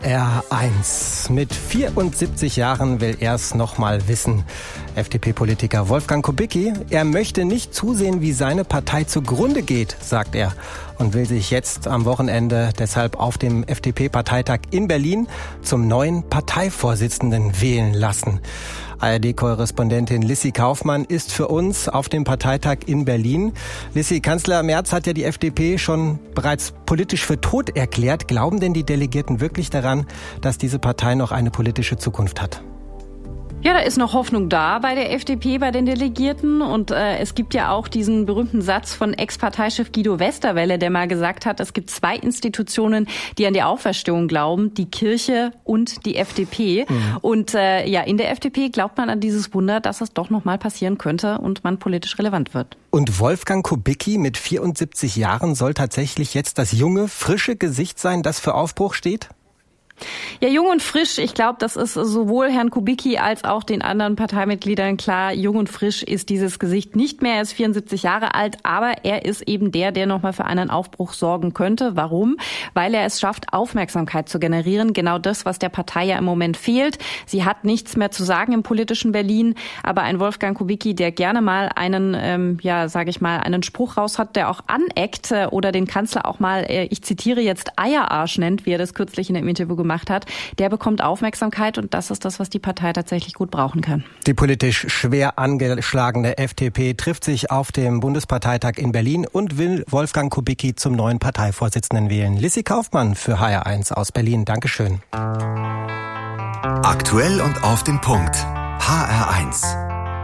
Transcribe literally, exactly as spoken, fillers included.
R eins. Mit vierundsiebzig Jahren will er es noch mal wissen. F D P-Politiker Wolfgang Kubicki, er möchte nicht zusehen, wie seine Partei zugrunde geht, sagt er. Und will sich jetzt am Wochenende deshalb auf dem F D P-Parteitag in Berlin zum neuen Parteivorsitzenden wählen lassen. A R D-Korrespondentin Lissy Kaufmann ist für uns auf dem Parteitag in Berlin. Lissy, Kanzler Merz hat ja die F D P schon bereits politisch für tot erklärt. Glauben denn die Delegierten wirklich daran, dass diese Partei noch eine politische Zukunft hat? Ja, da ist noch Hoffnung da bei der F D P, bei den Delegierten. Und äh, es gibt ja auch diesen berühmten Satz von Ex-Parteichef Guido Westerwelle, der mal gesagt hat, es gibt zwei Institutionen, die an die Auferstehung glauben, die Kirche und die F D P. Mhm. Und äh, ja, in der F D P glaubt man an dieses Wunder, dass es doch noch mal passieren könnte und man politisch relevant wird. Und Wolfgang Kubicki mit vierundsiebzig Jahren soll tatsächlich jetzt das junge, frische Gesicht sein, das für Aufbruch steht? Ja, jung und frisch, ich glaube, das ist sowohl Herrn Kubicki als auch den anderen Parteimitgliedern klar. Jung und frisch ist dieses Gesicht nicht mehr. Er ist vierundsiebzig Jahre alt, aber er ist eben der, der nochmal für einen Aufbruch sorgen könnte. Warum? Weil er es schafft, Aufmerksamkeit zu generieren. Genau das, was der Partei ja im Moment fehlt. Sie hat nichts mehr zu sagen im politischen Berlin, aber ein Wolfgang Kubicki, der gerne mal einen, ähm, ja, sage ich mal, einen Spruch raus hat, der auch aneckt äh, oder den Kanzler auch mal, äh, ich zitiere jetzt, Eierarsch nennt, wie er das kürzlich in einem Interview gemacht hat, der bekommt Aufmerksamkeit und das ist das, was die Partei tatsächlich gut brauchen kann. Die politisch schwer angeschlagene F D P trifft sich auf dem Bundesparteitag in Berlin und will Wolfgang Kubicki zum neuen Parteivorsitzenden wählen. Lissy Kaufmann für H R eins aus Berlin. Dankeschön. Aktuell und auf den Punkt. H R eins.